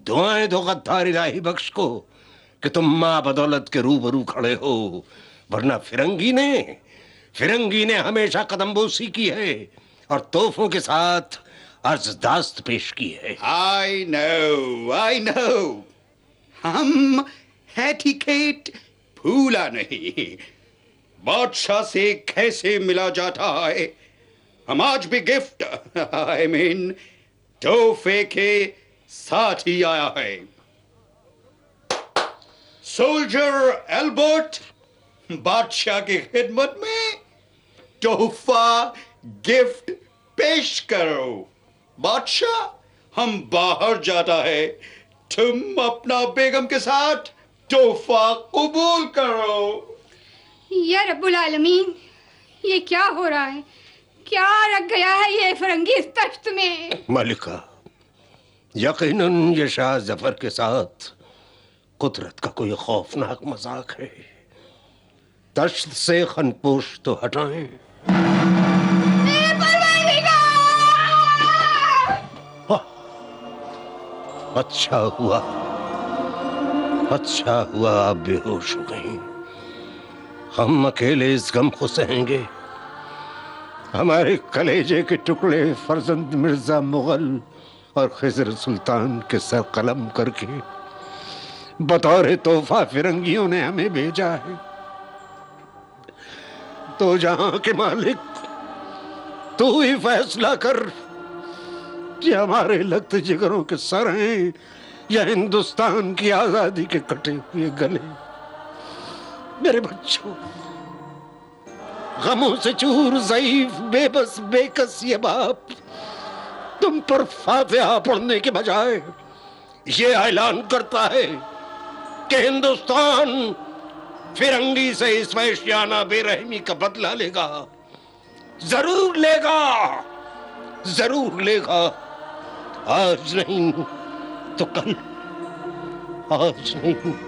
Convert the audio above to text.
दुआएं दो गद्दार इलाही बख्श को कि तुम माँ बदौलत के रूबरू खड़े हो, वरना फिरंगी ने हमेशा कदमबोसी की है और तोहफों के साथ अर्जदाश्त पेश की है। I know. हम एटिकेट भूला नहीं। बादशाह से कैसे मिला जाता है, हम आज भी गिफ्ट तोहफे के साथ ही आया है। सोल्जर एल्बर्ट, बादशाह की खिदमत में तोहफा गिफ्ट पेश करो। बादशाह, हम बाहर जाता है, तुम अपना बेगम के साथ तोहफा कबूल करो। या रब्बुल आलमीन, ये क्या हो रहा है? क्या रख गया है ये फिरंगी इस तख्त में? मलिका, यकीनन ये शाह जफर के साथ कुदरत का कोई खौफनाक मजाक है। दश्त से खनपोश तो हटाएं। अच्छा हुआ आप बेहोश हो गई। हम अकेले इस गम को सहेंगे। हमारे कलेजे के टुकड़े फर्जंद मिर्जा मुगल और खिजर सुल्तान के सर कलम करके बतौर तोहफा फिरंगियों ने हमें भेजा है। तो जहां के मालिक, तू ही फैसला कर कि हमारे लखत जिगरों के सर हैं या हिंदुस्तान की आजादी के कटे हुए गले। मेरे बच्चों, गमों से चूर, ज़ईफ, बेबस, बेकस ये बाप तुम पर फातिहा पढ़ने के बजाय ये ऐलान करता है कि हिंदुस्तान फिरंगी से इस वैश्याना बेरहमी का बदला लेगा। जरूर लेगा। आज नहीं तो कल, आज नहीं